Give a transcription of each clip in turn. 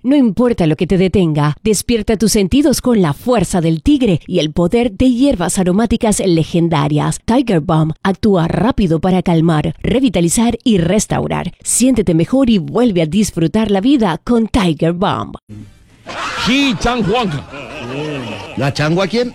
No importa lo que te detenga, despierta tus sentidos con la fuerza del tigre y el poder de hierbas aromáticas legendarias. Tiger Balm actúa rápido para calmar, revitalizar y restaurar. Siéntete mejor y vuelve a disfrutar la vida con Tiger Balm. Hee Chang-hwan. ¿La changua quién?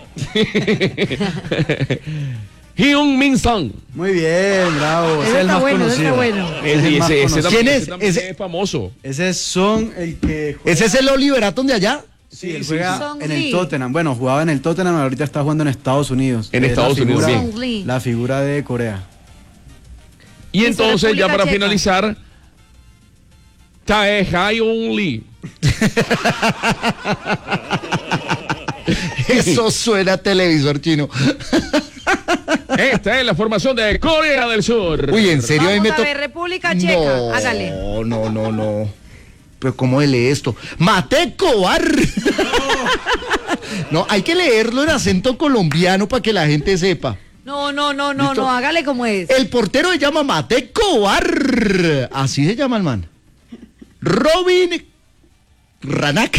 Hyun-min Sung. Muy bien, bravo. Ese está bueno, ese está bueno. ¿Quién es? Ese es famoso. Ese es Son, el que juega. ¿Ese es el Oliver Atom de allá? Sí, él juega Song en Lee. el Tottenham. Bueno, jugaba en el Tottenham, ahorita está jugando en Estados Unidos. En Estados Unidos, bien. Song Lee. La figura de Corea. Y entonces, ya República para Checa. finalizar, Tae Hyun Lee. Eso suena a televisor chino. Esta es la formación de Corea del Sur. Uy, ¿en serio? Vamos Ahí me a to- ver, República Checa, No, hágale. no. Pero ¿cómo se lee esto? ¡Mate Cobar! No, hay que leerlo en acento colombiano para que la gente sepa. No, ¿Listo? hágale como es. El portero se llama Mate Cobar. Así se llama el man. Robin Ranak.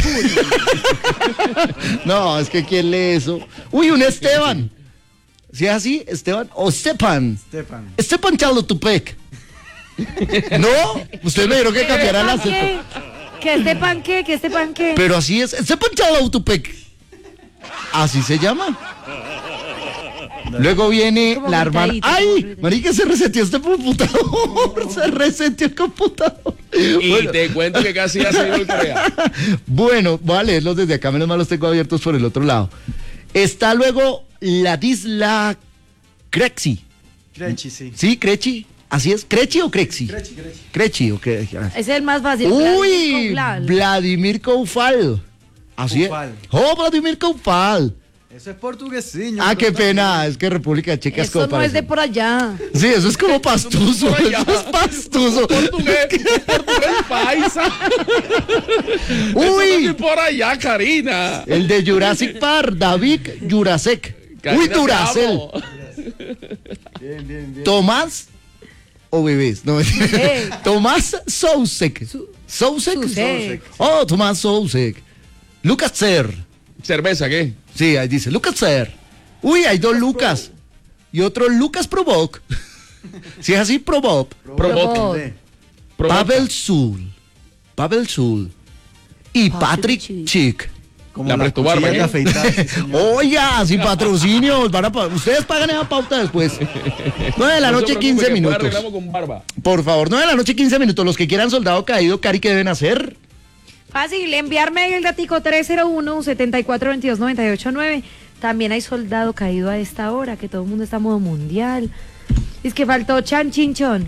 No, es que ¿quién lee eso? Uy, un Esteban. ¿Sí es así? ¿Esteban? O Stepan. Stepan Chalotupec. ¿No? Usted me dijeron que cambiara el acento. ¿Que este pan qué? ¿Que este pan qué? Pero así es. Stepan Chalotupec. Así se llama. Luego viene Como la hermana. gritadito, ¡Ay! como gritadito. Marica, se reseteó este computador. Se reseteó el computador. Y Bueno. te cuento que casi ya se dio el Corea. Bueno, voy a leerlos desde acá, menos mal los tengo abiertos por el otro lado. Está luego Ladisla Krexi. Crechi, sí. ¿Sí, Krechi? ¿Así es? ¿Krechi o Krexi? Krechi o Krexi. Ese es el más fácil. Uy, Vladimir Vladimir Koufal. Así Koufal. es. Oh, Vladimir Koufal. Eso es portuguesinho. Ah, qué pena, es que República Checa es como Eso no es de parece. por allá. Sí, eso es como pastuso. por allá. Eso es pastuso. Portugués paisa. Uy. Eso no es por allá, Karina. El de Jurassic Park, David Jurasek. Karina, Uy, te Duracell. amo. Bien. Tomás o bebés. No, Tomás Sousek. Sousek. Sousek. Oh, Tomás Sousek. Lucas Zer. ¿Cerveza qué? Sí, ahí dice Lucas Zer. Uy, hay dos Lucas. Y otro Lucas Provoc. Si es así, Provoc. Provoca. Pavel Sul. Y Patrick Schick. Chick. Como La las Presto Barba, cuchillas de ¿eh? afeitar, sí, señor. Oiga, sin patrocinio. Ustedes pagan esa pauta después. 9 de la No se noche, preocupe, 15 que después minutos. arreglamos con barba. Por favor, 9 de la noche, 15 minutos. Los que quieran soldado caído, Cari, ¿qué deben hacer? Fácil, enviarme el datico 301-7422-989. También hay soldado caído a esta hora, que todo el mundo está a modo mundial. Es que faltó Chan Chinchón.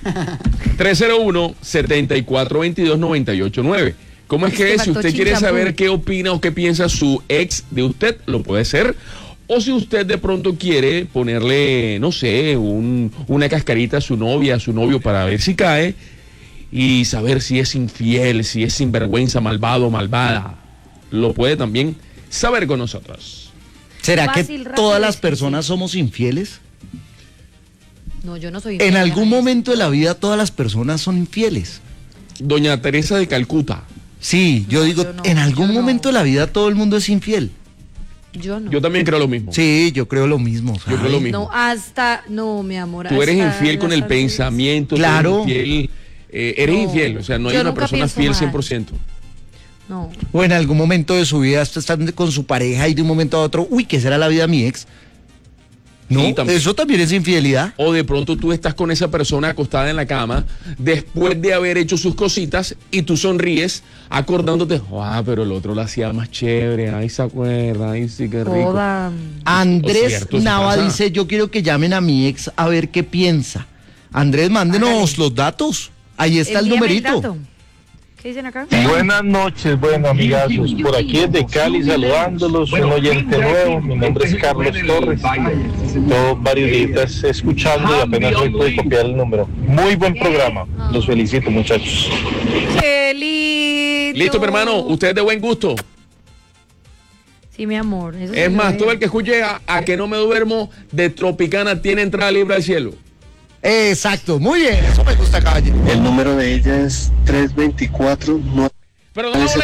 301-7422-989. ¿Cómo es Es que que es? Si faltó usted quiere chinchampú. saber qué opina o qué piensa su ex de usted, lo puede ser. O si usted de pronto quiere ponerle, no sé, una cascarita a su novia, a su novio para ver si cae y saber si es infiel, si es sinvergüenza, malvado, malvada, lo puede también saber con nosotros. ¿Será Fácil, que rápido, todas las difícil. personas somos infieles? No, yo no soy. En algún momento de la vida todas las personas son infieles. Doña Teresa de Calcuta. Sí, yo No, digo, yo no, en algún yo no. momento de la vida todo el mundo es infiel. Yo no. Yo también creo lo mismo. Sí, yo creo lo mismo. Yo creo ¿sabe? lo mismo. No, no, mi amor. Tú eres hasta infiel con el las pensamiento, tú Claro. eres infiel, eres No, infiel, o sea, no hay yo una nunca persona pienso fiel mal. 100%. No. O en algún momento de su vida están con su pareja y de un momento a otro, uy, ¿qué será la vida de mi ex? No, Sí, también. eso también es infidelidad. O de pronto tú estás con esa persona acostada en la cama después de haber hecho sus cositas y tú sonríes acordándote, pero el otro lo hacía más chévere, ay, se acuerda, ay, sí, qué rico. Toda. Es Andrés cierto, eso Nava pasa. dice, yo quiero que llamen a mi ex a ver qué piensa. Andrés, mándenos Hágale. los datos. Ahí está el Envíame numerito. dato. ¿Qué dicen acá? Buenas noches, bueno amigazos, por aquí desde Cali saludándolos, un oyente nuevo, mi nombre es Carlos Torres, llevo varios días escuchando y apenas hoy pude copiar el número. Muy buen programa, los felicito muchachos. ¡Qué lindo! Listo, mi hermano, usted es de buen gusto. Sí, mi amor. Eso sí Es lo más, es. todo el que escuche a que no me duermo de Tropicana tiene entrada libre al cielo. Exacto, muy bien, eso me gusta, caballero. El número de ella es 324 Pero no